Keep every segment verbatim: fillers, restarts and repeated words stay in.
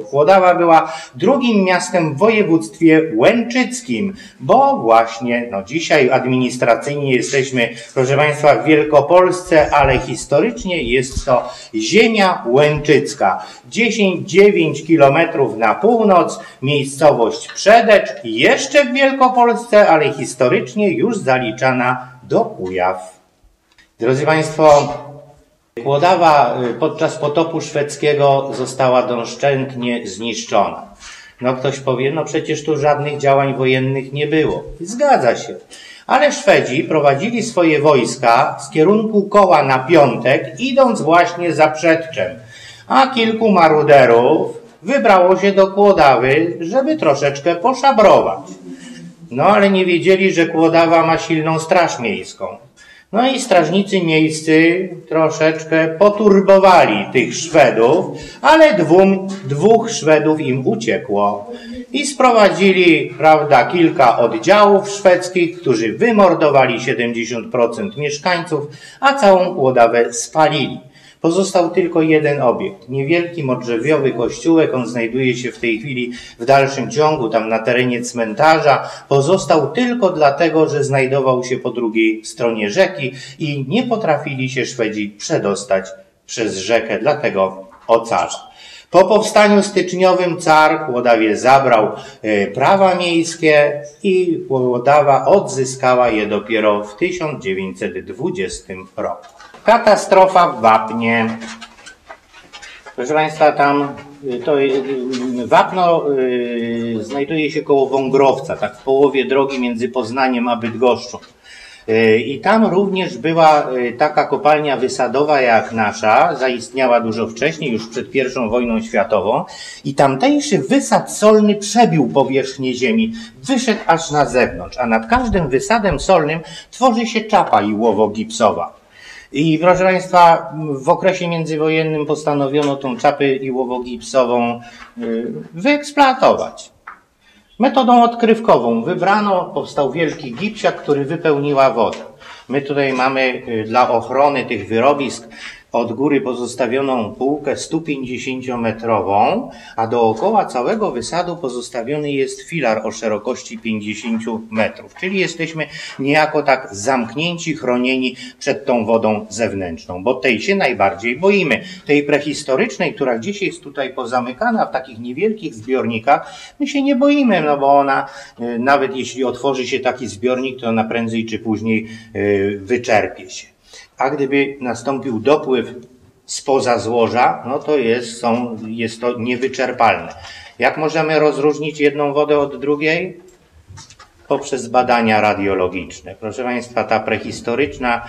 Kłodawa była drugim miastem w województwie łęczyckim, bo właśnie no dzisiaj administracyjnie jesteśmy, proszę Państwa, w Wielkopolsce, ale historycznie jest to ziemia łęczycka. dziesięć dziewięć kilometrów na północ, miejscowość Przedecz, jeszcze w Wielkopolsce, ale historycznie już zaliczana do Kujaw. Drodzy Państwo, Kłodawa podczas potopu szwedzkiego została doszczętnie zniszczona. No ktoś powie, no przecież tu żadnych działań wojennych nie było. Zgadza się. Ale Szwedzi prowadzili swoje wojska z kierunku Koła na Piątek, idąc właśnie za Przedczem. A kilku maruderów wybrało się do Kłodawy, żeby troszeczkę poszabrować. No ale nie wiedzieli, że Kłodawa ma silną straż miejską. No i strażnicy miejscy troszeczkę poturbowali tych Szwedów, ale dwóm, dwóch Szwedów im uciekło. I sprowadzili, prawda, kilka oddziałów szwedzkich, którzy wymordowali siedemdziesiąt procent mieszkańców, a całą Kłodawę spalili. Pozostał tylko jeden obiekt, niewielki modrzewiowy kościółek, on znajduje się w tej chwili w dalszym ciągu, tam na terenie cmentarza. Pozostał tylko dlatego, że znajdował się po drugiej stronie rzeki i nie potrafili się Szwedzi przedostać przez rzekę, dlatego ocalał. Po powstaniu styczniowym car Kłodawie zabrał prawa miejskie i Kłodawa odzyskała je dopiero w tysiąc dziewięćset dwudziestym roku. Katastrofa w Wapnie. Proszę Państwa, tam to Wapno y, znajduje się koło Wągrowca, tak w połowie drogi między Poznaniem a Bydgoszczą. Y, I tam również była y, taka kopalnia wysadowa jak nasza, zaistniała dużo wcześniej, już przed pierwszą wojną światową. I tamtejszy wysad solny przebił powierzchnię ziemi, wyszedł aż na zewnątrz, a nad każdym wysadem solnym tworzy się czapa iłowo-gipsowa. I proszę Państwa, w okresie międzywojennym postanowiono tą czapę iłowo-gipsową wyeksploatować. Metodą odkrywkową wybrano, powstał wielki gipsiak, który wypełniła woda. My tutaj mamy dla ochrony tych wyrobisk od góry pozostawioną półkę sto pięćdziesięciometrową, a dookoła całego wysadu pozostawiony jest filar o szerokości pięćdziesiąt metrów. Czyli jesteśmy niejako tak zamknięci, chronieni przed tą wodą zewnętrzną, bo tej się najbardziej boimy. Tej prehistorycznej, która gdzieś jest tutaj pozamykana w takich niewielkich zbiornikach, my się nie boimy, no bo ona, nawet jeśli otworzy się taki zbiornik, to ona prędzej czy później wyczerpie się. A gdyby nastąpił dopływ spoza złoża, no to jest, są, jest to niewyczerpalne. Jak możemy rozróżnić jedną wodę od drugiej? Poprzez badania radiologiczne. Proszę Państwa, ta prehistoryczna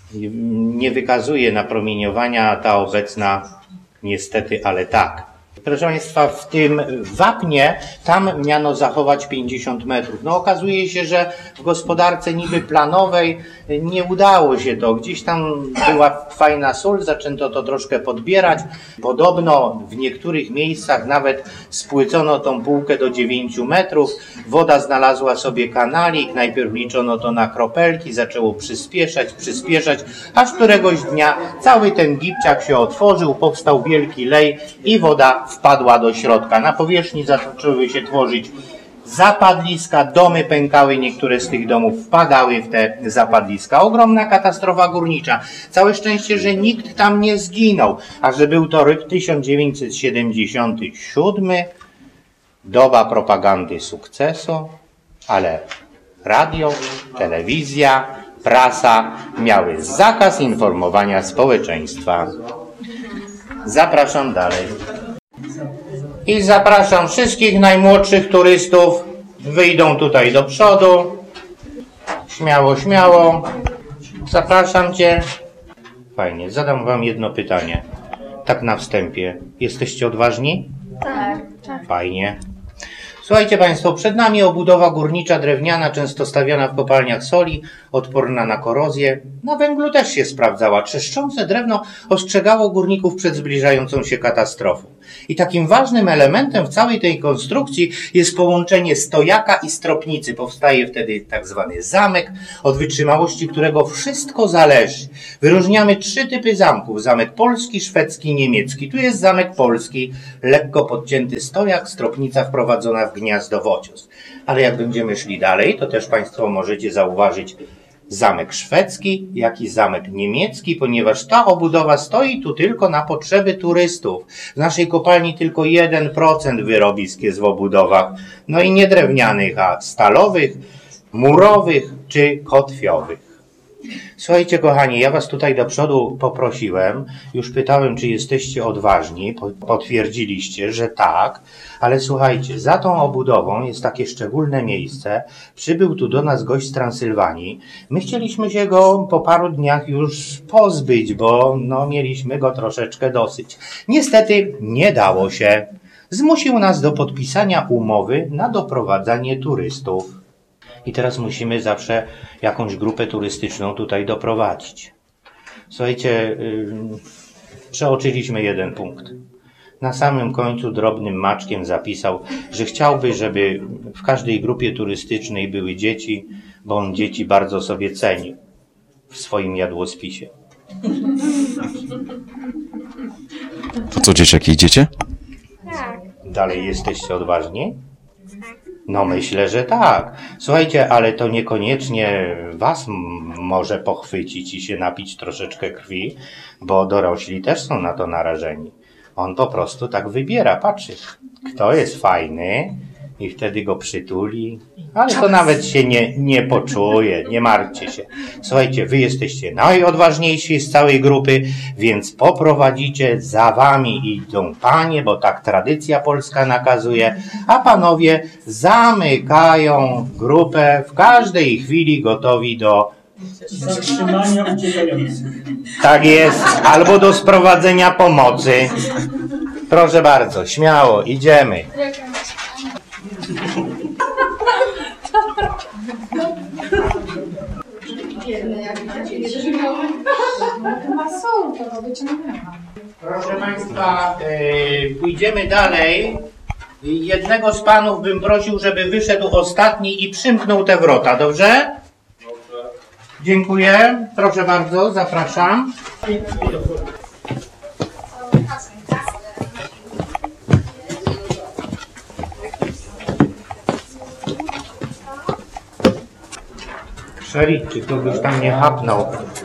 nie wykazuje napromieniowania, a ta obecna niestety, ale tak. Proszę Państwa, w tym Wapnie tam miano zachować pięćdziesiąt metrów. No okazuje się, że w gospodarce niby planowej nie udało się to. Gdzieś tam była fajna sól, zaczęto to troszkę podbierać. Podobno w niektórych miejscach nawet spłycono tą półkę do dziewięciu metrów. Woda znalazła sobie kanalik, najpierw liczono to na kropelki, zaczęło przyspieszać, przyspieszać, aż któregoś dnia cały ten gipciak się otworzył, powstał wielki lej i woda wpadła do środka. Na powierzchni zaczęły się tworzyć zapadliska, domy pękały, niektóre z tych domów wpadały w te zapadliska. Ogromna katastrofa górnicza. Całe szczęście, że nikt tam nie zginął, a że był to rok tysiąc dziewięćset siedemdziesiąty siódmy, doba propagandy sukcesu, ale radio, telewizja, prasa miały zakaz informowania społeczeństwa. Zapraszam dalej. I zapraszam wszystkich najmłodszych turystów. Wyjdą tutaj do przodu. Śmiało, śmiało. Zapraszam Cię. Fajnie. Zadam Wam jedno pytanie. Tak na wstępie. Jesteście odważni? Tak. tak. Fajnie. Słuchajcie Państwo, przed nami obudowa górnicza drewniana, często stawiana w kopalniach soli, odporna na korozję. Na węglu też się sprawdzała. Trzeszczące drewno ostrzegało górników przed zbliżającą się katastrofą. I takim ważnym elementem w całej tej konstrukcji jest połączenie stojaka i stropnicy. Powstaje wtedy tak zwany zamek, od wytrzymałości którego wszystko zależy. Wyróżniamy trzy typy zamków. Zamek polski, szwedzki, niemiecki. Tu jest zamek polski, lekko podcięty stojak, stropnica wprowadzona w gniazdowocios. Ale jak będziemy szli dalej, to też Państwo możecie zauważyć zamek szwedzki, jak i zamek niemiecki, ponieważ ta obudowa stoi tu tylko na potrzeby turystów. W naszej kopalni tylko jeden procent wyrobisk jest w obudowach, no i nie drewnianych, a stalowych, murowych czy kotwiowych. Słuchajcie, kochani, ja was tutaj do przodu poprosiłem, już pytałem, czy jesteście odważni, potwierdziliście, że tak, ale słuchajcie, za tą obudową jest takie szczególne miejsce, przybył tu do nas gość z Transylwanii, my chcieliśmy się go po paru dniach już pozbyć, bo no, mieliśmy go troszeczkę dosyć. Niestety nie dało się, zmusił nas do podpisania umowy na doprowadzanie turystów. I teraz musimy zawsze jakąś grupę turystyczną tutaj doprowadzić. Słuchajcie, yy, przeoczyliśmy jeden punkt. Na samym końcu drobnym maczkiem zapisał, że chciałby, żeby w każdej grupie turystycznej były dzieci, bo on dzieci bardzo sobie cenił w swoim jadłospisie. To co, dzieciaki, idziecie? Tak. Dalej jesteście odważni? No myślę, że tak. Słuchajcie, ale to niekoniecznie was może pochwycić i się napić troszeczkę krwi, bo dorośli też są na to narażeni. On po prostu tak wybiera, patrzy, kto jest fajny i wtedy go przytuli, ale to nawet się nie, nie poczuje, nie martwcie się. Słuchajcie, wy jesteście najodważniejsi z całej grupy, więc poprowadzicie, za wami idą panie, bo tak tradycja polska nakazuje, a panowie zamykają grupę w każdej chwili gotowi do zatrzymania uciekających. Tak jest, albo do sprowadzenia pomocy. Proszę bardzo, śmiało, idziemy. Proszę Państwa, yy, pójdziemy dalej. Jednego z panów bym prosił, żeby wyszedł ostatni i przymknął te wrota, dobrze? Dziękuję. Proszę bardzo, zapraszam. Szerik, czy kogoś tam nie chapnął?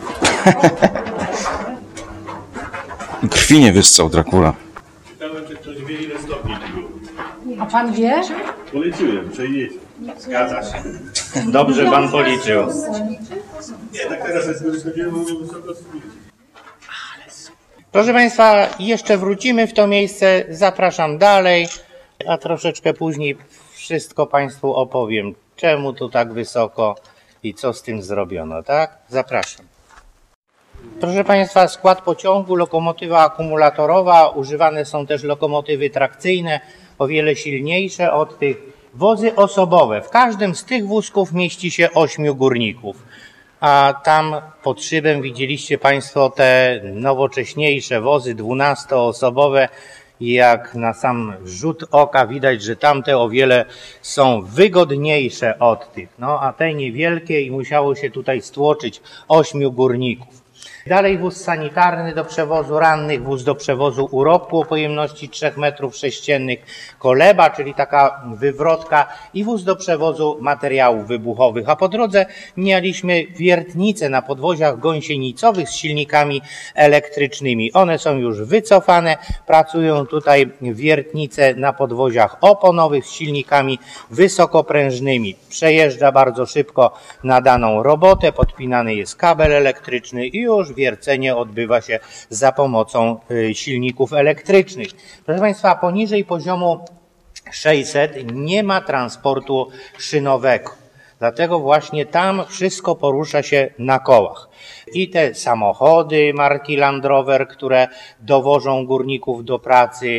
Krwi nie wyssał Dracula. Pytałem, czy ktoś wie, ile stopni tu było. A pan wie? Policzyłem, przejdziecie. Zgadza się. Dobrze pan policzył. Nie, tak teraz jak sobie schodzimy, mówię wysoko stopni. Proszę Państwa, jeszcze wrócimy w to miejsce, zapraszam dalej, a troszeczkę później wszystko Państwu opowiem, czemu tu tak wysoko i co z tym zrobiono, tak? Zapraszam. Proszę Państwa, skład pociągu, lokomotywa akumulatorowa, używane są też lokomotywy trakcyjne, o wiele silniejsze od tych. Wozy osobowe, w każdym z tych wózków mieści się ośmiu górników. A tam pod szybem widzieliście Państwo te nowocześniejsze wozy dwunastoosobowe. Jak na sam rzut oka widać, że tamte o wiele są wygodniejsze od tych. No a te niewielkie i musiało się tutaj stłoczyć ośmiu górników. Dalej wóz sanitarny do przewozu rannych, wóz do przewozu urobku o pojemności trzech metrów sześciennych, koleba, czyli taka wywrotka i wóz do przewozu materiałów wybuchowych. A po drodze mieliśmy wiertnice na podwoziach gąsienicowych z silnikami elektrycznymi. One są już wycofane, pracują tutaj wiertnice na podwoziach oponowych z silnikami wysokoprężnymi. Przejeżdża bardzo szybko na daną robotę, podpinany jest kabel elektryczny i już wiercenie odbywa się za pomocą silników elektrycznych. Proszę Państwa, poniżej poziomu sześćset nie ma transportu szynowego. Dlatego właśnie tam wszystko porusza się na kołach. I te samochody marki Land Rover, które dowożą górników do pracy,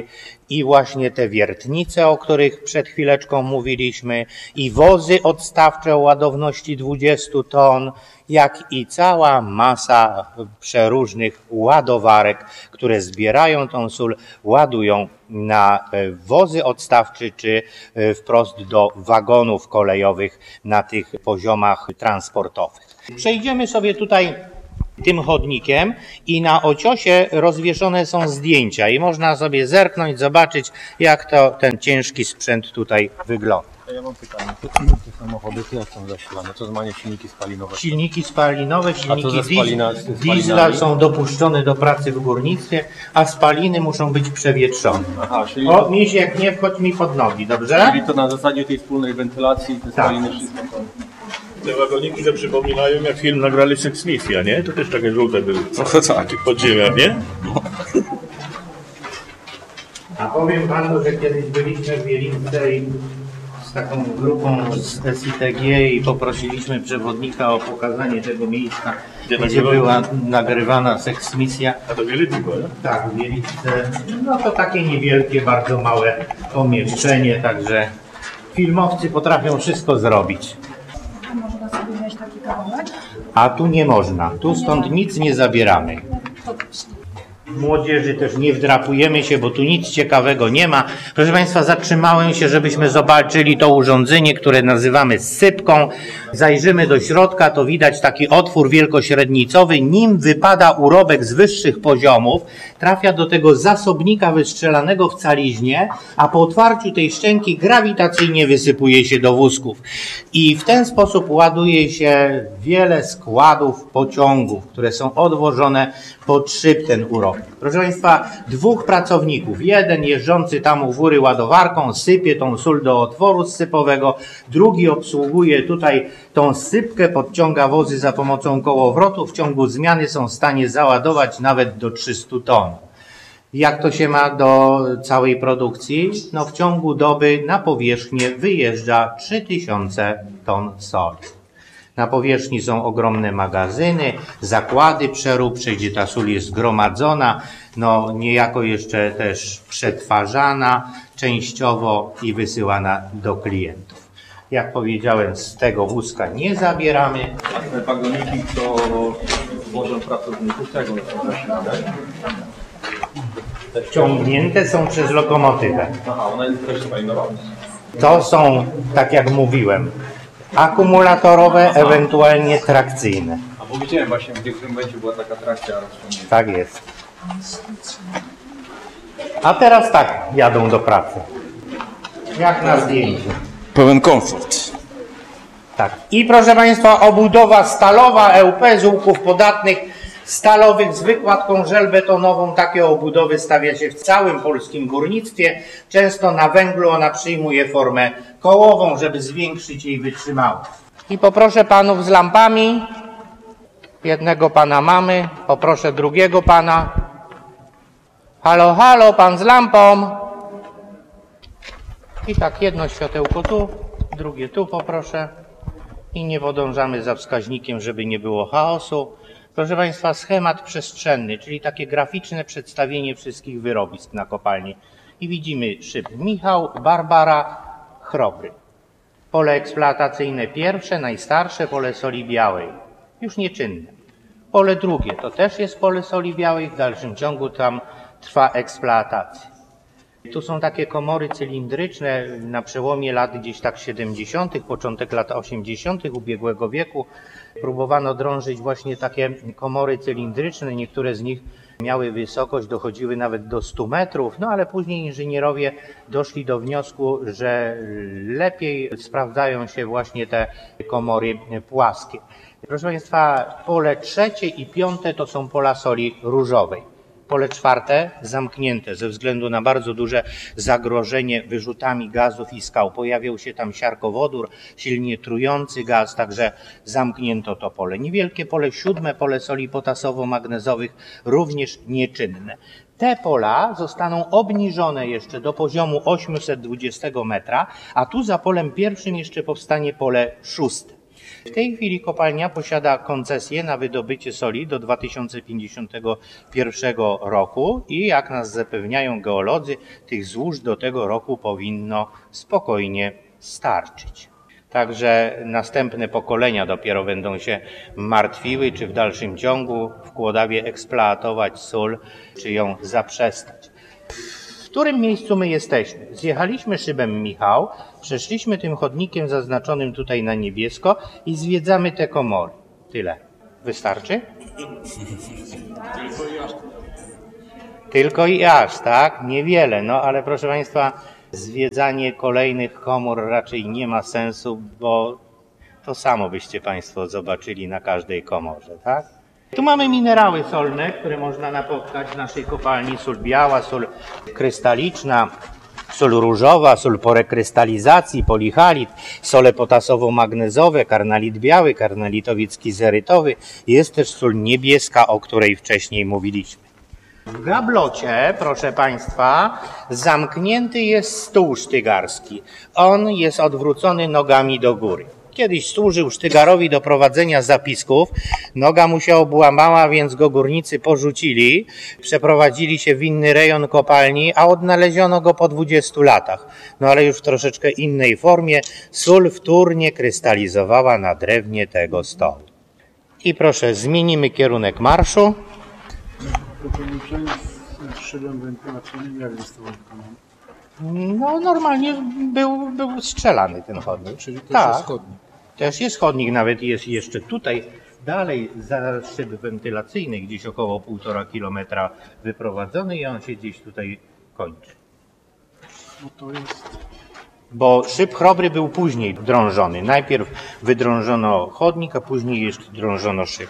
i właśnie te wiertnice, o których przed chwileczką mówiliśmy, i wozy odstawcze o ładowności dwudziestu ton, jak i cała masa przeróżnych ładowarek, które zbierają tą sól, ładują na wozy odstawcze czy wprost do wagonów kolejowych na tych poziomach transportowych. Przejdziemy sobie tutaj tym chodnikiem i na ociosie rozwieszone są zdjęcia i można sobie zerknąć, zobaczyć, jak to ten ciężki sprzęt tutaj wygląda. Ja mam pytanie, co to te samochody, jak są zasilane? Co zmanie silniki spalinowe? Silniki spalinowe, silniki ze spalina, diesla, z diesla spalinami? są dopuszczone do pracy w górnictwie, a spaliny muszą być przewietrzone. Aha, czyli, O, Misiek, nie wchodź mi pod nogi, dobrze? czyli to na zasadzie tej wspólnej wentylacji, te Tak. spaliny wszystko to... Te wagoniki to przypominają, jak film nagrali Sex Mafia, nie? To też takie żółte były. Trochę tak. W tych podziemiach, nie? A powiem panu, że kiedyś byliśmy w Wieliczce i z taką grupą z S I T G i poprosiliśmy przewodnika o pokazanie tego miejsca, Gdzie gdzie, nagrywano? była nagrywana seksmisja. A to wiele tylko, nie? Tak, w Wieliczce. No to takie niewielkie, bardzo małe pomieszczenie, także filmowcy potrafią wszystko zrobić. Można sobie wziąć taki kawałek? A tu nie można, tu stąd nic nie zabieramy. Młodzieży też nie wdrapujemy się, bo tu nic ciekawego nie ma. Proszę Państwa, zatrzymałem się, żebyśmy zobaczyli to urządzenie, które nazywamy sypką. Zajrzymy do środka, to widać taki otwór wielkośrednicowy. Nim wypada urobek z wyższych poziomów, trafia do tego zasobnika wystrzelanego w caliźnie, a po otwarciu tej szczęki grawitacyjnie wysypuje się do wózków. I w ten sposób ładuje się wiele składów pociągów, które są odwożone pod szyb ten urobek. Proszę Państwa, dwóch pracowników, jeden jeżdżący tam u góry ładowarką, sypie tą sól do otworu sypowego, drugi obsługuje tutaj tą sypkę, podciąga wozy za pomocą kołowrotu, w ciągu zmiany są w stanie załadować nawet do trzystu ton. Jak to się ma do całej produkcji? No w ciągu doby na powierzchnię wyjeżdża trzy tysiące ton soli. Na powierzchni są ogromne magazyny, zakłady przeróbcze, gdzie ta sól jest zgromadzona, no niejako jeszcze też przetwarzana częściowo i wysyłana do klientów. Jak powiedziałem, z tego wózka nie zabieramy. Te wagoniki to włożą pracowników tego, są zasilane. Ciągnięte są przez lokomotywę. Aha, ona jest też spalinowa? To są, tak jak mówiłem, akumulatorowe, ewentualnie trakcyjne. A bo widziałem właśnie, w niektórym momencie była taka trakcja rozciągnięta. Tak jest. A teraz tak jadą do pracy. Jak na zdjęciu. Pełen komfort. Tak. I proszę Państwa, obudowa stalowa E U P z łuków podatnych stalowych z wykładką żelbetonową. Takie obudowy stawia się w całym polskim górnictwie. Często na węglu ona przyjmuje formę kołową, żeby zwiększyć jej wytrzymałość. I poproszę panów z lampami. Jednego pana mamy. Poproszę drugiego pana. Halo, halo, pan z lampą. I tak jedno światełko tu, drugie tu poproszę. I nie podążamy za wskaźnikiem, żeby nie było chaosu. Proszę Państwa, schemat przestrzenny, czyli takie graficzne przedstawienie wszystkich wyrobisk na kopalni. I widzimy szyb Michał, Barbara, Chrobry. Pole eksploatacyjne pierwsze, najstarsze, pole soli białej, już nieczynne. Pole drugie, to też jest pole soli białej, w dalszym ciągu tam trwa eksploatacja. Tu są takie komory cylindryczne na przełomie lat gdzieś tak siedemdziesiątych, początek lat osiemdziesiątych ubiegłego wieku. Próbowano drążyć właśnie takie komory cylindryczne, niektóre z nich miały wysokość, dochodziły nawet do stu metrów, no ale później inżynierowie doszli do wniosku, że lepiej sprawdzają się właśnie te komory płaskie. Proszę Państwa, pole trzecie i piąte to są pola soli różowej. Pole czwarte zamknięte ze względu na bardzo duże zagrożenie wyrzutami gazów i skał. Pojawiał się tam siarkowodór, silnie trujący gaz, także zamknięto to pole. Niewielkie pole siódme, pole soli potasowo-magnezowych, również nieczynne. Te pola zostaną obniżone jeszcze do poziomu osiemset dwadzieścia metra, a tu za polem pierwszym jeszcze powstanie pole szóste. W tej chwili kopalnia posiada koncesję na wydobycie soli do dwa tysiące pięćdziesiątego pierwszego roku i jak nas zapewniają geolodzy, tych złóż do tego roku powinno spokojnie starczyć. Także następne pokolenia dopiero będą się martwiły, czy w dalszym ciągu w Kłodawie eksploatować sól, czy ją zaprzestać. W którym miejscu my jesteśmy? Zjechaliśmy szybem Michał, przeszliśmy tym chodnikiem zaznaczonym tutaj na niebiesko i zwiedzamy te komory. Tyle. Wystarczy? Tylko i aż. Tylko i aż, tak? Niewiele, no ale proszę Państwa, zwiedzanie kolejnych komór raczej nie ma sensu, bo to samo byście Państwo zobaczyli na każdej komorze, tak? Tu mamy minerały solne, które można napotkać w naszej kopalni. Sól biała, sól krystaliczna, sól różowa, sól po rekrystalizacji, polihalit, sole potasowo-magnezowe, karnalit biały, karnalitowiec zerytowy. Jest też sól niebieska, o której wcześniej mówiliśmy. W gablocie, proszę Państwa, zamknięty jest stół sztygarski. On jest odwrócony nogami do góry. Kiedyś służył sztygarowi do prowadzenia zapisków. Noga mu się obłamała, więc go górnicy porzucili. Przeprowadzili się w inny rejon kopalni, a odnaleziono go po dwudziestu latach. No ale już w troszeczkę innej formie. Sól wtórnie krystalizowała na drewnie tego stołu. I proszę, zmienimy kierunek marszu. To połączenie z szybem wentylacyjnym jak zostało wykonane? No normalnie był, był strzelany ten chodnik. Czyli też tak. jest chodnik. Też jest chodnik, nawet jest jeszcze tutaj dalej za szyb wentylacyjny, gdzieś około półtora kilometra wyprowadzony i on się gdzieś tutaj kończy. No to jest... Bo szyb chrobry był później drążony. Najpierw wydrążono chodnik, a później jeszcze drążono szyb.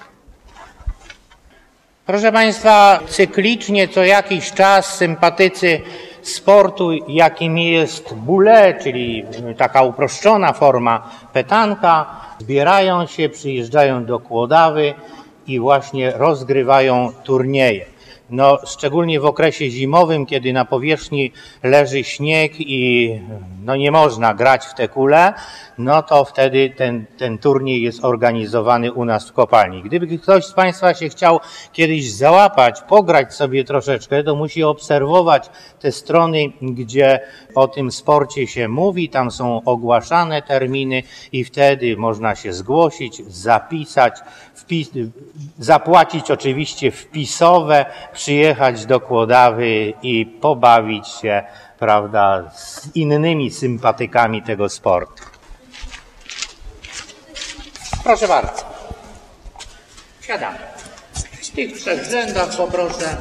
Proszę Państwa, cyklicznie co jakiś czas sympatycy sportu, jakim jest boulet, czyli taka uproszczona forma petanka, zbierają się, przyjeżdżają do Kłodawy i właśnie rozgrywają turnieje. No, szczególnie w okresie zimowym, kiedy na powierzchni leży śnieg i no, nie można grać w te kule, no to wtedy ten, ten turniej jest organizowany u nas w kopalni. Gdyby ktoś z Państwa się chciał kiedyś załapać, pograć sobie troszeczkę, to musi obserwować te strony, gdzie o tym sporcie się mówi, tam są ogłaszane terminy i wtedy można się zgłosić, zapisać, wpis, zapłacić oczywiście wpisowe, przyjechać do Kłodawy i pobawić się, prawda, z innymi sympatykami tego sportu. Proszę bardzo. Siadamy. W tych trzech rzędach poproszę.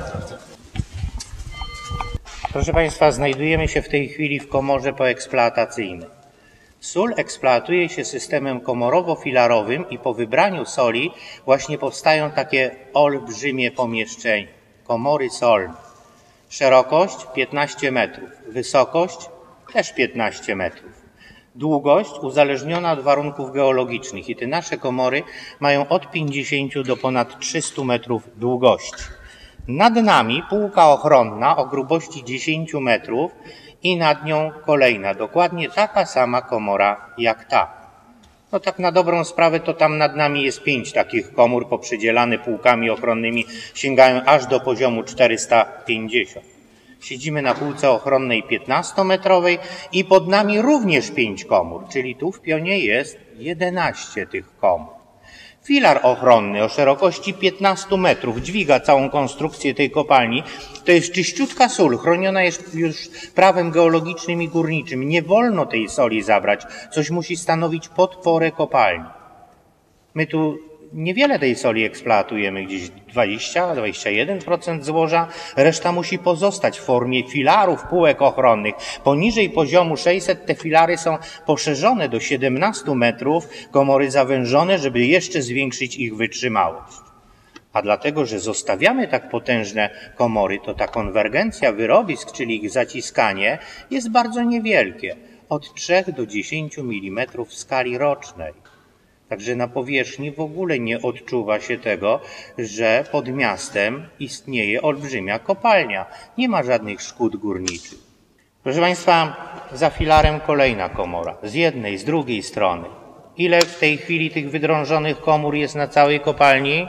Proszę Państwa, znajdujemy się w tej chwili w komorze poeksploatacyjnej. Sól eksploatuje się systemem komorowo-filarowym i po wybraniu soli właśnie powstają takie olbrzymie pomieszczenia. Komory solne. Szerokość piętnaście metrów, wysokość też piętnaście metrów. Długość uzależniona od warunków geologicznych i te nasze komory mają od pięćdziesięciu do ponad trzystu metrów długości. Nad nami półka ochronna o grubości dziesięciu metrów i nad nią kolejna, dokładnie taka sama komora jak ta. No tak na dobrą sprawę to tam nad nami jest pięć takich komór poprzydzielane półkami ochronnymi, sięgają aż do poziomu czterysta pięćdziesiąt. Siedzimy na półce ochronnej piętnastometrowej i pod nami również pięć komór, czyli tu w pionie jest jedenaście tych komór. Filar ochronny o szerokości piętnastu metrów dźwiga całą konstrukcję tej kopalni. To jest czyściutka sól, chroniona jest już prawem geologicznym i górniczym. Nie wolno tej soli zabrać. Coś musi stanowić podporę kopalni. My tu niewiele tej soli eksploatujemy, gdzieś dwadzieścia do dwudziestu jeden procent złoża. Reszta musi pozostać w formie filarów, półek ochronnych. Poniżej poziomu sześćset te filary są poszerzone do siedemnastu metrów, komory zawężone, żeby jeszcze zwiększyć ich wytrzymałość. A dlatego, że zostawiamy tak potężne komory, to ta konwergencja wyrobisk, czyli ich zaciskanie, jest bardzo niewielkie. Od trzech do dziesięciu milimetrów w skali rocznej. Także na powierzchni w ogóle nie odczuwa się tego, że pod miastem istnieje olbrzymia kopalnia. Nie ma żadnych szkód górniczych. Proszę Państwa, za filarem kolejna komora. Z jednej, z drugiej strony. Ile w tej chwili tych wydrążonych komór jest na całej kopalni?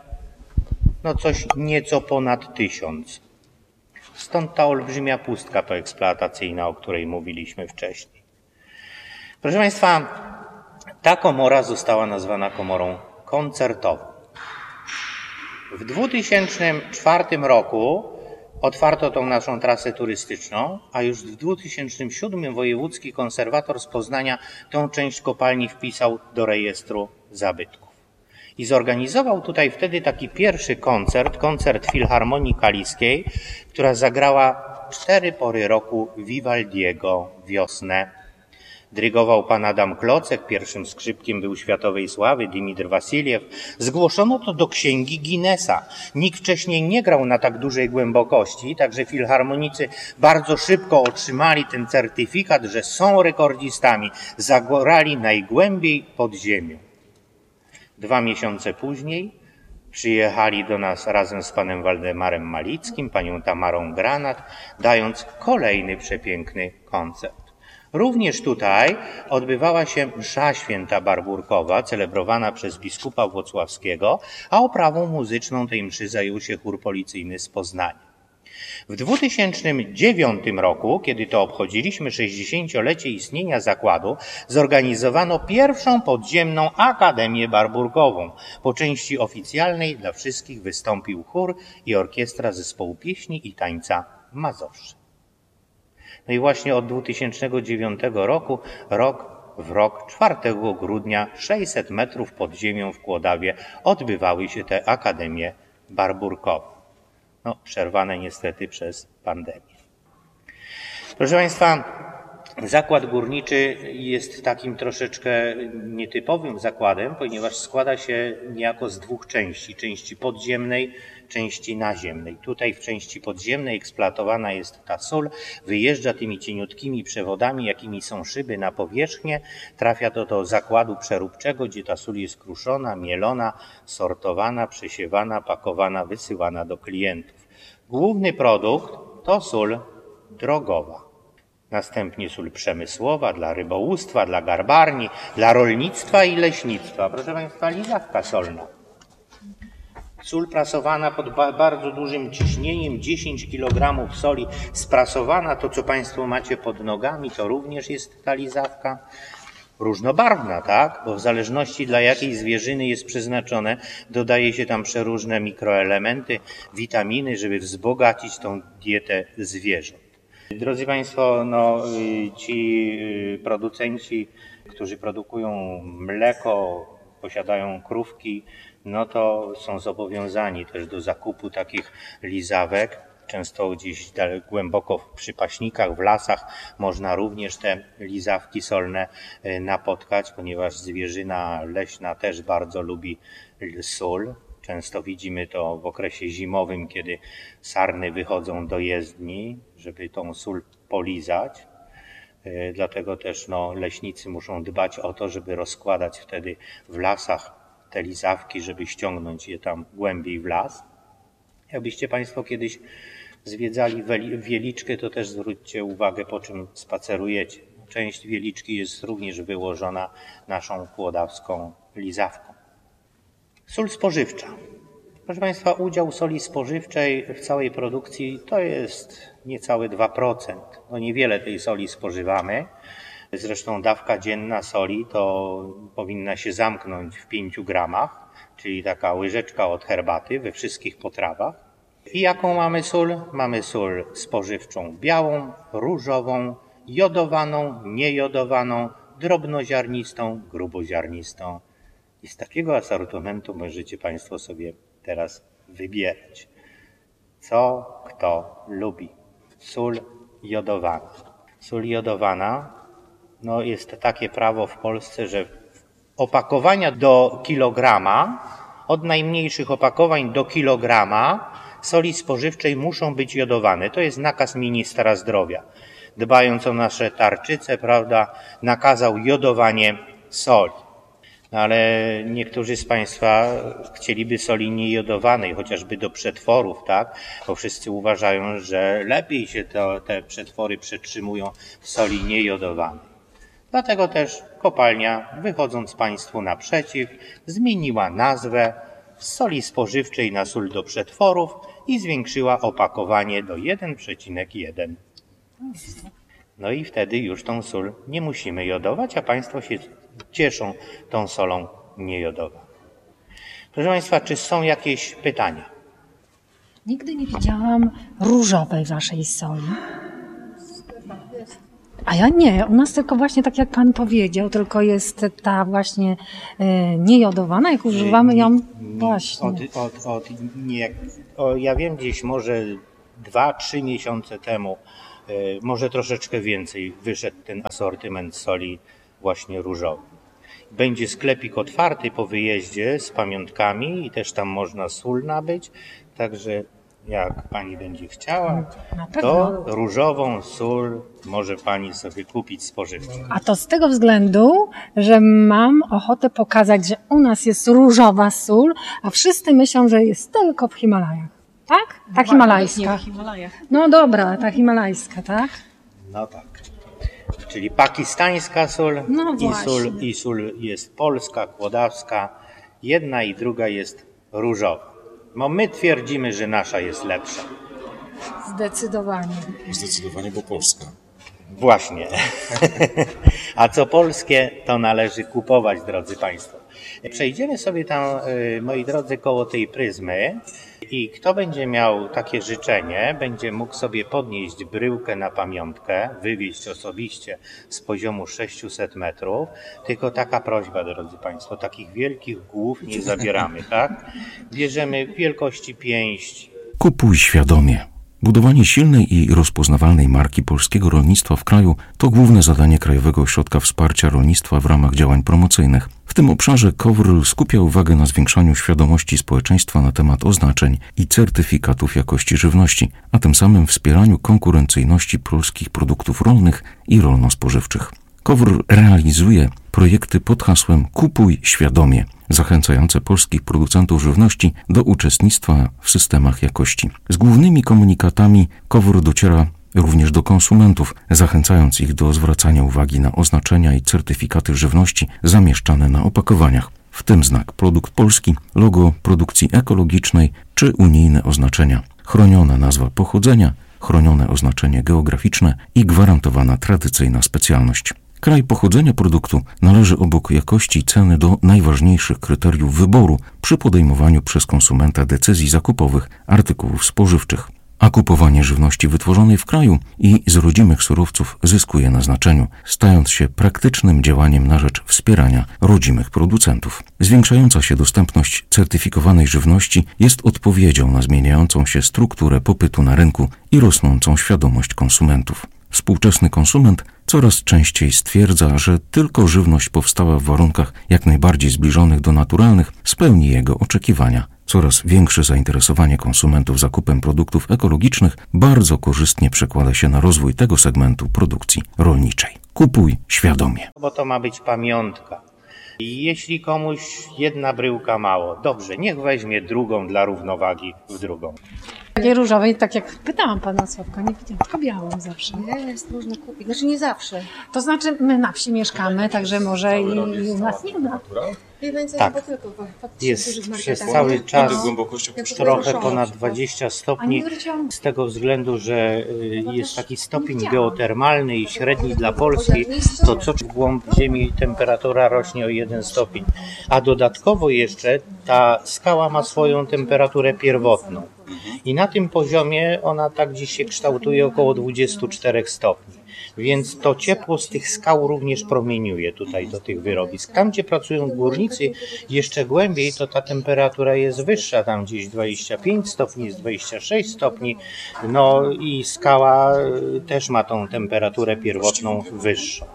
No coś nieco ponad tysiąc. Stąd ta olbrzymia pustka poeksploatacyjna, o której mówiliśmy wcześniej. Proszę Państwa, ta komora została nazwana komorą koncertową. W dwa tysiące czwartym roku otwarto tą naszą trasę turystyczną, a już w dwa tysiące siódmym wojewódzki konserwator z Poznania tą część kopalni wpisał do rejestru zabytków. I zorganizował tutaj wtedy taki pierwszy koncert, koncert Filharmonii Kaliskiej, która zagrała cztery pory roku Vivaldiego Wiosnę. Dyrygował pan Adam Klocek, pierwszym skrzypkiem był światowej sławy Dimitr Wasiliew. Zgłoszono to do księgi Guinnessa. Nikt wcześniej nie grał na tak dużej głębokości, także filharmonicy bardzo szybko otrzymali ten certyfikat, że są rekordzistami. Zagrali najgłębiej pod ziemią. Dwa miesiące później przyjechali do nas razem z panem Waldemarem Malickim, panią Tamarą Granat, dając kolejny przepiękny koncert. Również tutaj odbywała się msza święta barburkowa, celebrowana przez biskupa włocławskiego, a oprawą muzyczną tej mszy zajął się chór policyjny z Poznania. W dwa tysiące dziewiątym roku, kiedy to obchodziliśmy sześćdziesięciolecie istnienia zakładu, zorganizowano pierwszą podziemną Akademię Barburkową. Po części oficjalnej dla wszystkich wystąpił chór i orkiestra zespołu pieśni i tańca Mazowsze. No i właśnie od dwa tysiące dziewiątego roku, rok w rok, czwartego grudnia, sześćset metrów pod ziemią w Kłodawie odbywały się te akademie barburkowe. No, przerwane niestety przez pandemię. Proszę Państwa, zakład górniczy jest takim troszeczkę nietypowym zakładem, ponieważ składa się niejako z dwóch części. Części podziemnej, części naziemnej. Tutaj w części podziemnej eksploatowana jest ta sól, wyjeżdża tymi cieniutkimi przewodami, jakimi są szyby na powierzchnię, trafia to do zakładu przeróbczego, gdzie ta sól jest kruszona, mielona, sortowana, przesiewana, pakowana, wysyłana do klientów. Główny produkt to sól drogowa. Następnie sól przemysłowa dla rybołówstwa, dla garbarni, dla rolnictwa i leśnictwa. Proszę Państwa, lizawka solna. Sól prasowana pod bardzo dużym ciśnieniem, dziesięć kilogramów soli sprasowana. To, co Państwo macie pod nogami, to również jest ta lizawka. Różnobarwna, tak? Bo w zależności dla jakiej zwierzyny jest przeznaczone, dodaje się tam przeróżne mikroelementy, witaminy, żeby wzbogacić tą dietę zwierząt. Drodzy Państwo, no, ci producenci, którzy produkują mleko, posiadają krówki, no to są zobowiązani też do zakupu takich lizawek. Często gdzieś głęboko w przypaśnikach, w lasach można również te lizawki solne napotkać, ponieważ zwierzyna leśna też bardzo lubi sól. Często widzimy to w okresie zimowym, kiedy sarny wychodzą do jezdni, żeby tą sól polizać. Dlatego też no, leśnicy muszą dbać o to, żeby rozkładać wtedy w lasach te lizawki, żeby ściągnąć je tam głębiej w las. Jakbyście Państwo kiedyś zwiedzali Wieliczkę, to też zwróćcie uwagę, po czym spacerujecie. Część Wieliczki jest również wyłożona naszą kłodawską lizawką. Sól spożywcza. Proszę Państwa, udział soli spożywczej w całej produkcji to jest niecałe dwa procent. No niewiele tej soli spożywamy. Zresztą dawka dzienna soli to powinna się zamknąć w pięciu gramach, czyli taka łyżeczka od herbaty we wszystkich potrawach. I jaką mamy sól? Mamy sól spożywczą białą, różową, jodowaną, niejodowaną, drobnoziarnistą, gruboziarnistą. I z takiego asortymentu możecie Państwo sobie teraz wybierać, co kto lubi. Sól jodowana. Sól jodowana, no jest takie prawo w Polsce, że opakowania do kilograma, od najmniejszych opakowań do kilograma soli spożywczej muszą być jodowane. To jest nakaz ministra zdrowia. Dbając o nasze tarczyce, prawda, nakazał jodowanie soli. No ale niektórzy z Państwa chcieliby soli niejodowanej, chociażby do przetworów, tak? Bo wszyscy uważają, że lepiej się to, te przetwory przetrzymują w soli niejodowanej. Dlatego też kopalnia, wychodząc Państwu naprzeciw, zmieniła nazwę z soli spożywczej na sól do przetworów i zwiększyła opakowanie do jeden przecinek jeden. No i wtedy już tą sól nie musimy jodować, a Państwo się cieszą tą solą niejodową. Proszę Państwa, czy są jakieś pytania? Nigdy nie widziałam różowej waszej soli. A ja nie, u nas tylko właśnie tak jak pan powiedział, tylko jest ta właśnie e, niejodowana, jak używamy ją właśnie. Od, od, od, nie, o, ja wiem, gdzieś może dwa, trzy miesiące temu, e, może troszeczkę więcej, wyszedł ten asortyment soli właśnie różowej. Będzie sklepik otwarty po wyjeździe z pamiątkami i też tam można sól nabyć, także jak pani będzie chciała, to różową sól może pani sobie kupić spożywczą. A to z tego względu, że mam ochotę pokazać, że u nas jest różowa sól, a wszyscy myślą, że jest tylko w Himalajach. Tak? Ta himalajska. No dobra, ta himalajska, tak? No tak. Czyli pakistańska sól, No i, sól właśnie. i sól jest polska, kłodawska. Jedna i druga jest różowa. No my twierdzimy, że nasza jest lepsza. Zdecydowanie. Zdecydowanie, bo Polska. Właśnie. A co polskie, to należy kupować, drodzy Państwo. Przejdziemy sobie tam, moi drodzy, koło tej pryzmy i kto będzie miał takie życzenie, będzie mógł sobie podnieść bryłkę na pamiątkę, wywieźć osobiście z poziomu sześciuset metrów. Tylko taka prośba, drodzy Państwo, takich wielkich głów nie zabieramy, tak? Bierzemy wielkości pięść. Kupuj świadomie. Budowanie silnej i rozpoznawalnej marki polskiego rolnictwa w kraju to główne zadanie Krajowego Ośrodka Wsparcia Rolnictwa w ramach działań promocyjnych. W tym obszarze KOWR skupia uwagę na zwiększaniu świadomości społeczeństwa na temat oznaczeń i certyfikatów jakości żywności, a tym samym wspieraniu konkurencyjności polskich produktów rolnych i rolno-spożywczych. KOWR realizuje projekty pod hasłem Kupuj świadomie, zachęcające polskich producentów żywności do uczestnictwa w systemach jakości. Z głównymi komunikatami KOWR dociera również do konsumentów, zachęcając ich do zwracania uwagi na oznaczenia i certyfikaty żywności zamieszczane na opakowaniach, w tym znak produkt polski, logo produkcji ekologicznej czy unijne oznaczenia, chroniona nazwa pochodzenia, chronione oznaczenie geograficzne i gwarantowana tradycyjna specjalność. Kraj pochodzenia produktu należy obok jakości i ceny do najważniejszych kryteriów wyboru przy podejmowaniu przez konsumenta decyzji zakupowych artykułów spożywczych. A kupowanie żywności wytworzonej w kraju i z rodzimych surowców zyskuje na znaczeniu, stając się praktycznym działaniem na rzecz wspierania rodzimych producentów. Zwiększająca się dostępność certyfikowanej żywności jest odpowiedzią na zmieniającą się strukturę popytu na rynku i rosnącą świadomość konsumentów. Współczesny konsument coraz częściej stwierdza, że tylko żywność powstała w warunkach jak najbardziej zbliżonych do naturalnych spełni jego oczekiwania. Coraz większe zainteresowanie konsumentów zakupem produktów ekologicznych bardzo korzystnie przekłada się na rozwój tego segmentu produkcji rolniczej. Kupuj świadomie. Bo to ma być pamiątka. I jeśli komuś jedna bryłka mało, dobrze, niech weźmie drugą dla równowagi w drugą. Takiej różowej, tak jak pytałam pana Sławka, nie widziałam, tylko białą zawsze. Jest, można kupić. Znaczy nie zawsze. To znaczy my na wsi mieszkamy, także może i, i u nas nie ma. Mniej więcej Tak. chyba tylko w faktycznie Jest dużych przez marketach, cały nie? czas Jak trochę to ponad proszą. dwadzieścia A stopni, nie wróciłam. z tego względu, że y, jest taki stopień geotermalny i średni dla Polski, to co w głąb Ziemi temperatura rośnie o jeden stopień. A dodatkowo jeszcze ta skała ma swoją temperaturę pierwotną. I na tym poziomie ona tak gdzieś się kształtuje około dwudziestu czterech stopni. Więc to ciepło z tych skał również promieniuje tutaj do tych wyrobisk. Tam, gdzie pracują górnicy jeszcze głębiej, to ta temperatura jest wyższa, tam gdzieś dwadzieścia pięć stopni, jest dwadzieścia sześć stopni. No i skała y, też ma tą temperaturę pierwotną wyższą.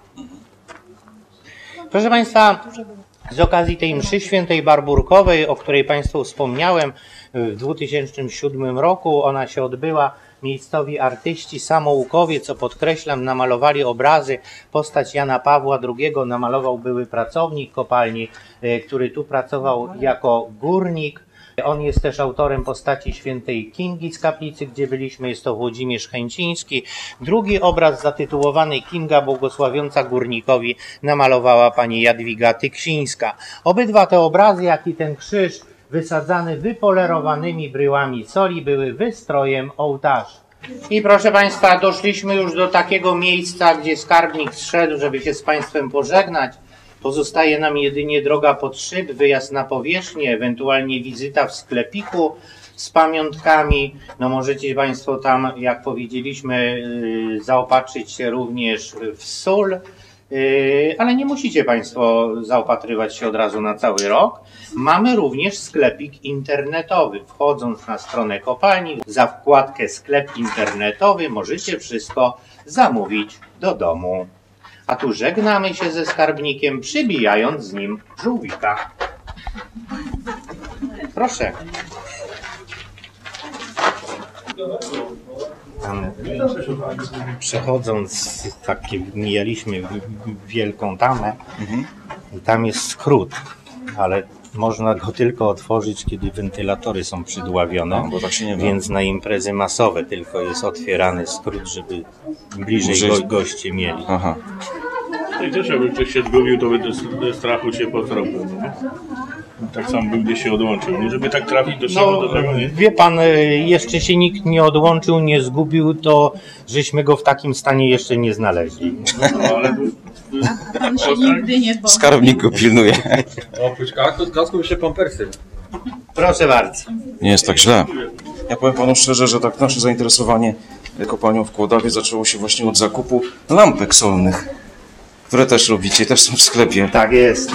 Proszę Państwa, z okazji tej mszy świętej barburkowej, o której Państwu wspomniałem, w dwa tysiące siódmym roku ona się odbyła. Miejscowi artyści, samoukowie, co podkreślam, namalowali obrazy. Postać Jana Pawła drugiego namalował były pracownik kopalni, który tu pracował jako górnik. On jest też autorem postaci świętej Kingi z kaplicy, gdzie byliśmy, jest to Włodzimierz Chęciński. Drugi obraz zatytułowany Kinga błogosławiąca górnikowi namalowała pani Jadwiga Tyksińska. Obydwa te obrazy, jak i ten krzyż wysadzany wypolerowanymi bryłami soli były wystrojem ołtarza. I proszę Państwa, doszliśmy już do takiego miejsca, gdzie skarbnik zszedł, żeby się z Państwem pożegnać. Pozostaje nam jedynie droga pod szyb, wyjazd na powierzchnię, ewentualnie wizyta w sklepiku z pamiątkami. No możecie Państwo tam, jak powiedzieliśmy, zaopatrzyć się również w sól, ale nie musicie Państwo zaopatrywać się od razu na cały rok. Mamy również sklepik internetowy. Wchodząc na stronę kopalni, za wkładkę sklep internetowy możecie wszystko zamówić do domu. A tu żegnamy się ze skarbnikiem, przybijając z nim żółwika. Proszę. Przechodząc, takie mijaliśmy wielką tamę mhm. i tam jest skrót, ale można go tylko otworzyć, kiedy wentylatory są przydławione, no, bo tak się nie więc na imprezy masowe tylko jest otwierany skrót, żeby bliżej go, goście mieli. Aha. I też jakby ktoś się zgubił, to by do strachu się potropił. Tak samo by gdzieś się odłączył. Nie, żeby tak trafić do siebie, no, do tego nie. Wie pan, jeszcze się nikt nie odłączył, nie zgubił, to żeśmy go w takim stanie jeszcze nie znaleźli. No, ale on się nigdy nie boi. Skarbnik go pilnuje. Oprócz kasku jeszcze pampersy. Proszę bardzo. Nie jest tak źle. Ja powiem panu szczerze, że tak nasze zainteresowanie kopalnią w Kłodawie zaczęło się właśnie od zakupu lampek solnych, które też robicie, też są w sklepie. Tak jest.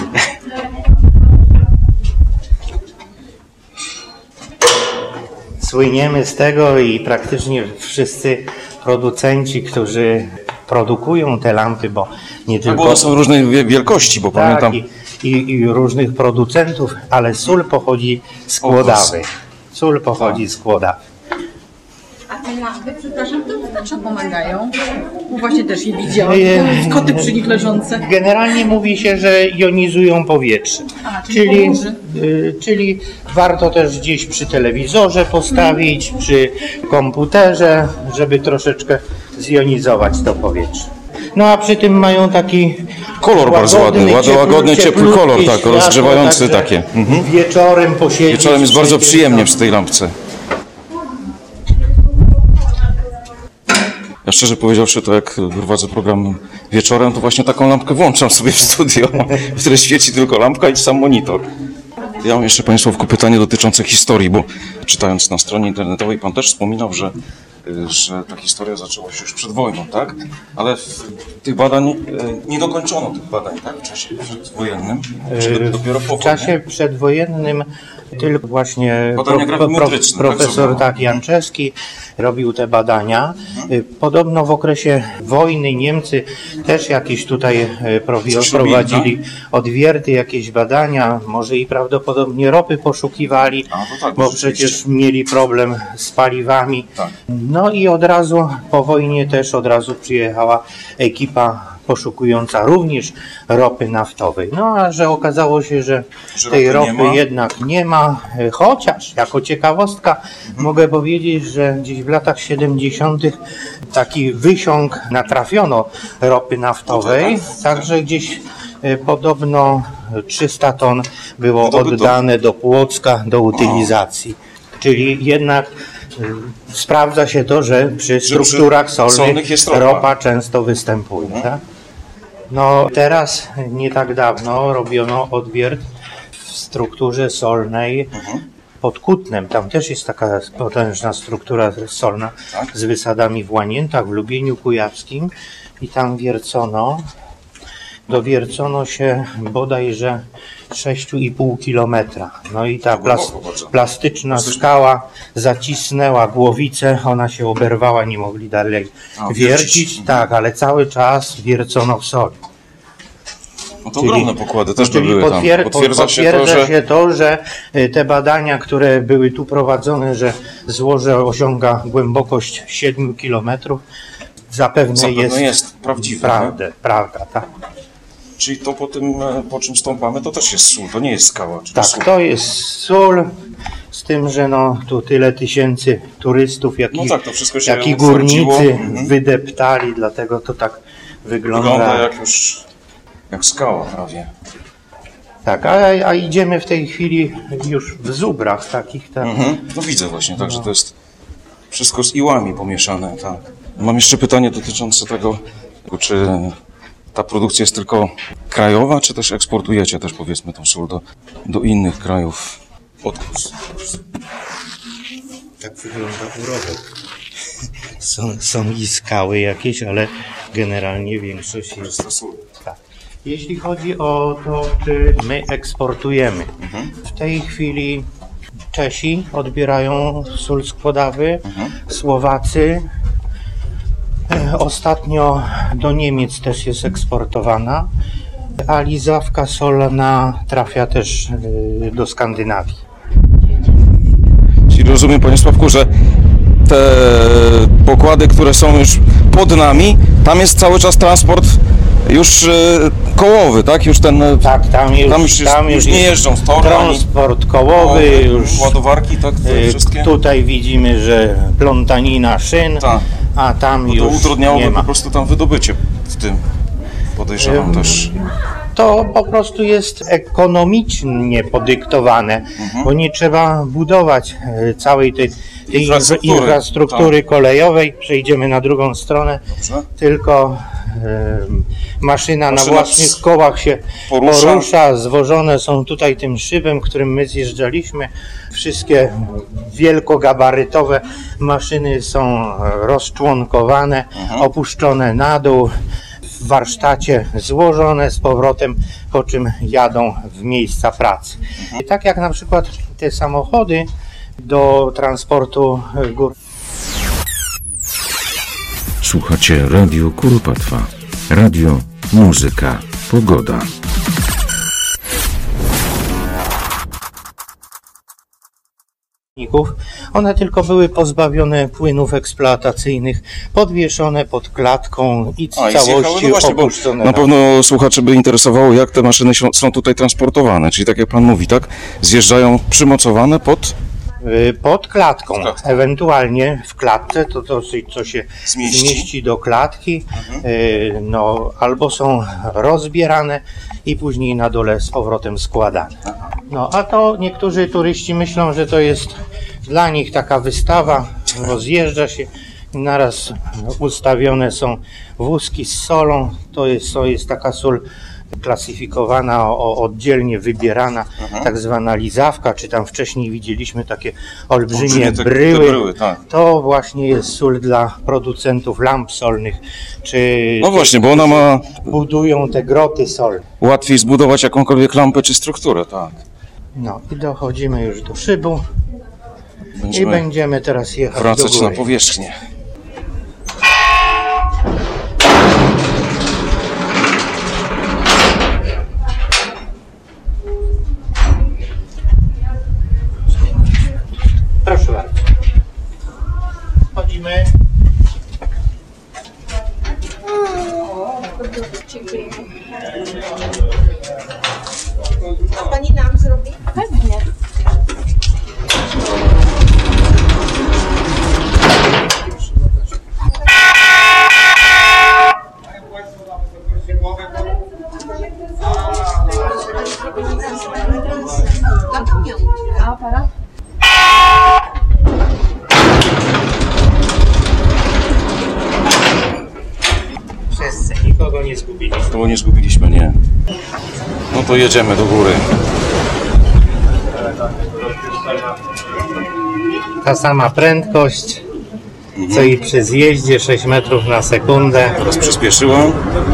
Słyniemy z tego i praktycznie wszyscy producenci, którzy produkują te lampy, bo nie tylko... No bo one są różnej wielkości, bo tak, pamiętam... I, i, i różnych producentów, ale sól pochodzi z Kłodawy. Sól pochodzi z Kłodawy. A te lampy, przepraszam, to na co pomagają? Bo właśnie też je widziałam, koty przy nich leżące. Generalnie mówi się, że jonizują powietrze. A, czyli czyli, y, czyli warto też gdzieś przy telewizorze postawić, hmm. przy komputerze, żeby troszeczkę zjonizować to powietrze. No a przy tym mają taki kolor bardzo ładny, ładny, łagodny, ciepły kolor, tak, rozgrzewający takie. Mhm. Wieczorem posiedzieć. Wieczorem jest bardzo przyjemnie przy tej lampce. Ja szczerze powiedziawszy, to jak prowadzę program wieczorem, to właśnie taką lampkę włączam sobie w studio, w której świeci tylko lampka i sam monitor. Ja mam jeszcze Państwu pytanie dotyczące historii, bo czytając na stronie internetowej Pan też wspominał, że, że ta historia zaczęła się już przed wojną, tak? Ale tych badań, nie dokończono tych badań, tak? W czasie przedwojennym, czy dopiero po W czasie przedwojennym tylko właśnie pro, pro, profesor tak, tak, Janczewski robił te badania. Podobno w okresie wojny Niemcy też jakieś tutaj prowadzili odwierty, jakieś badania, może i prawdopodobnie ropy poszukiwali, A, tak, bo przecież mieli problem z paliwami. Tak. No i od razu po wojnie też od razu przyjechała ekipa poszukująca również ropy naftowej. No a że okazało się, że, że tej ropy, ropy nie jednak nie ma, chociaż jako ciekawostka mhm. mogę powiedzieć, że gdzieś w latach siedemdziesiątych taki wysiąg natrafiono ropy naftowej, także gdzieś podobno trzysta ton było oddane do Płocka do utylizacji. Czyli jednak sprawdza się to, że przy strukturach solnych ropa często występuje. Mhm. Tak? No teraz, nie tak dawno, robiono odwiert w strukturze solnej mhm. pod Kutnem. Tam też jest taka potężna struktura solna tak? z wysadami w Łaniętach, w Lubieniu Kujawskim i tam wiercono. Dowiercono się bodajże sześć i pół kilometra. No i ta plas, plastyczna skała zacisnęła głowicę, ona się oberwała, nie mogli dalej A, wiercić. Tak, ale cały czas wiercono w soli. No to ogromne pokłady też czyli były potwier- tam. Potwierdza, potwierdza się, to, że... się to, że te badania, które były tu prowadzone, że złoże osiąga głębokość siedmiu kilometrów, zapewne, zapewne jest, jest prawdziwe. Prawda, prawda, tak. Czyli to po tym, po czym stąpamy, to też jest sól, to nie jest skała. Tak, sól. to jest sól. Z tym, że no tu tyle tysięcy turystów, jak, No i, tak, to wszystko się jak i utwardziło. górnicy Mhm. wydeptali, dlatego to tak wygląda. Wygląda jak już jak skała prawie. Tak, a, a idziemy w tej chwili już w zubrach takich, tak. Mhm. No widzę właśnie, także to jest wszystko z iłami pomieszane, tak. Mam jeszcze pytanie dotyczące tego, czy ta produkcja jest tylko krajowa, czy też eksportujecie też, powiedzmy, tą sól do, do innych krajów? Odkład. Tak wygląda urobek. Są, są i skały jakieś, ale generalnie większość jest To sól. tak. Jeśli chodzi o to, czy my eksportujemy, Mhm. w tej chwili Czesi odbierają sól z Kłodawy, Mhm. Słowacy. E, Ostatnio do Niemiec też jest eksportowana, a lizawka solna trafia też e, do Skandynawii. Czyli rozumiem, panie Sławku, że te pokłady, które są już pod nami, tam jest cały czas transport już e, kołowy, tak? Już ten... Tak, tam już, Tam już, jest, tam już już nie jest jeżdżą z torami. transport kołowy, już Ładowarki, tak? Te e, wszystkie. tutaj widzimy, że plątanina szyn, Tak. a tam No to już utrudniałoby nie ma. po prostu tam wydobycie w tym. Podejrzewam Ym, też. To po prostu jest ekonomicznie podyktowane, Mhm. bo nie trzeba budować e, całej tej, tej Infrastruktury, infrastruktury kolejowej. Przejdziemy na drugą stronę, Dobrze. tylko e, maszyna na Maszyna własnych z- kołach się porusza. porusza. Zwożone są tutaj tym szybem, którym my zjeżdżaliśmy. Wszystkie wielkogabarytowe maszyny są rozczłonkowane, Mhm. opuszczone na dół. W warsztacie złożone z powrotem, po czym jadą w miejsca pracy. I tak jak na przykład te samochody do transportu gór. Słuchacie Radio Kuropatwa. Radio, muzyka, pogoda. One tylko były pozbawione płynów eksploatacyjnych, podwieszone pod klatką i w A, i całości zjechały? No właśnie, bo opuszczone. na pewno słuchaczy by interesowało, jak te maszyny są- są tutaj transportowane. Czyli tak jak pan mówi, tak? Zjeżdżają przymocowane pod... Y, Pod klatką, klatką. ewentualnie w klatce, to dosyć co się Zmieści. zmieści, do klatki, y, no, albo są rozbierane i później na dole z powrotem składane. No, a to niektórzy turyści myślą, że to jest dla nich taka wystawa, rozjeżdża się i naraz ustawione są wózki z solą, to jest, to jest taka sól klasyfikowana, o, oddzielnie wybierana, tak zwana lizawka, czy tam wcześniej widzieliśmy takie olbrzymie Olbrzymie te- te bryły. bryły, tak. To właśnie jest sól dla producentów lamp solnych, czy No właśnie, bo ona ma budują te groty solne. łatwiej zbudować jakąkolwiek lampę czy strukturę, tak. No i dochodzimy już do szybu i Będziemy będziemy teraz jechać do wracać na góry. powierzchnię. Proszę bardzo. Chodzimy. A pani nam zrobi? Pewnie. A aparat? Wszyscy, nikogo nie zgubiliśmy. To nie zgubiliśmy, nie. No to jedziemy do góry. Ta sama prędkość, co i przy zjeździe, sześć metrów na sekundę. Teraz przyspieszyłem.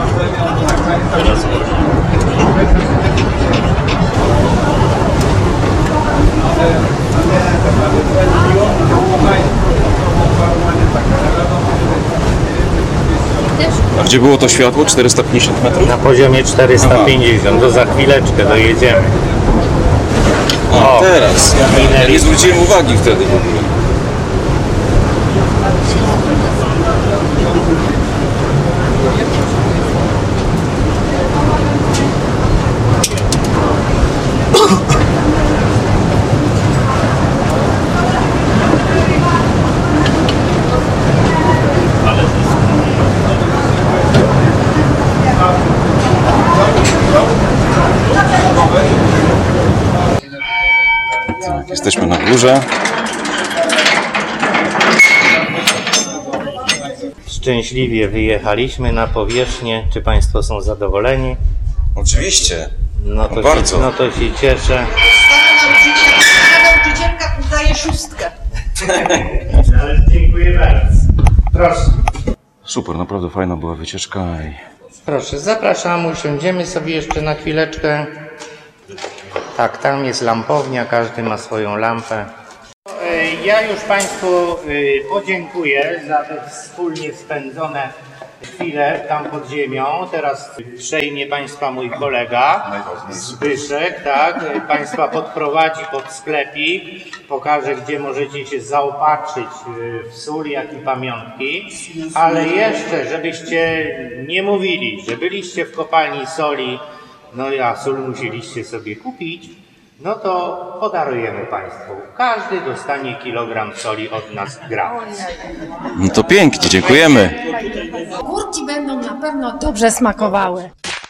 A gdzie było to światło? czterysta pięćdziesiąt metrów? Na poziomie czterysta pięćdziesiąt, to za chwileczkę dojedziemy. A, O, teraz. minęli. Nie zwróciłem uwagi wtedy w ogóle. Jesteśmy na górze. Szczęśliwie wyjechaliśmy na powierzchnię. Czy Państwo są zadowoleni? Oczywiście. No to, bardzo. Się, no to się cieszę. Stara nauczycielka daje szóstkę. Dziękuję bardzo. Proszę. Super, naprawdę fajna była wycieczka. I... Proszę, zapraszam, usiądziemy sobie jeszcze na chwileczkę. Tak, tam jest lampownia, każdy ma swoją lampę. Ja już Państwu podziękuję za te wspólnie spędzone chwile tam pod ziemią. Teraz przejmie Państwa mój kolega Zbyszek, tak? Państwa podprowadzi pod sklepik, pokaże, gdzie możecie się zaopatrzyć w sól, jak i pamiątki. Ale jeszcze, żebyście nie mówili, że byliście w kopalni soli, no a sól musieliście sobie kupić, no to podarujemy Państwu. Każdy dostanie kilogram soli od nas gratis. No to pięknie, dziękujemy. Górki będą na pewno dobrze smakowały.